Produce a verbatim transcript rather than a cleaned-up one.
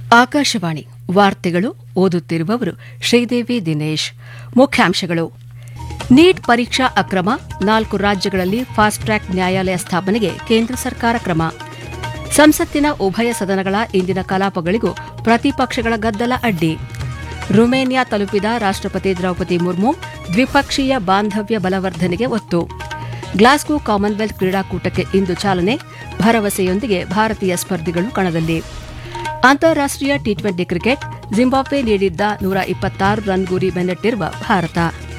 ಆಕಾಶವಾಣಿ ವಾರ್ತೆಗಳು ಓದುತ್ತಿರುವವರು ಶ್ರೀದೇವಿ ದಿನೇಶ್. ಮುಖ್ಯಾಂಶಗಳು: ನೀಟ್ ಪರೀಕ್ಷಾ ಅಕ್ರಮ, ನಾಲ್ಕು ರಾಜ್ಯಗಳಲ್ಲಿ ಫಾಸ್ಟ್ ಟ್ರ್ಯಾಕ್ ನ್ಯಾಯಾಲಯ ಸ್ಥಾಪನೆಗೆ ಕೇಂದ್ರ ಸರ್ಕಾರ ಕ್ರಮ. ಸಂಸತ್ತಿನ ಉಭಯ ಸದನಗಳ ಇಂದಿನ ಕಲಾಪಗಳಿಗೂ ಪ್ರತಿಪಕ್ಷಗಳ ಗದ್ದಲ ಅಡ್ಡಿ. ರುಮೇನಿಯಾ ತಲುಪಿದ ರಾಷ್ಟ್ರಪತಿ ದ್ರೌಪದಿ ಮುರ್ಮು ದ್ವಿಪಕ್ಷೀಯ ಬಾಂಧವ್ಯ ಬಲವರ್ಧನೆಗೆ ಒತ್ತು. ಗ್ಲಾಸ್ಗೋ ಕಾಮನ್ವೆಲ್ತ್ ಕ್ರೀಡಾಕೂಟಕ್ಕೆ ಇಂದು ಚಾಲನೆ, ಭರವಸೆಯೊಂದಿಗೆ ಭಾರತೀಯ ಸ್ಪರ್ಧಿಗಳು ಕಣದಲ್ಲಿ. ಅಂತಾರಾಷ್ಟೀಯ ಟಿ ಟ್ವೆಂಟಿ ಕ್ರಿಕೆಟ್, ಜಿಂಬಾಬ್ವೆ ನೀಡಿದ್ದ ನೂರ ಇಪ್ಪತ್ತಾರು ರನ್ ಗುರಿ ಬೆನ್ನಟ್ಟಿರುವ ಭಾರತ.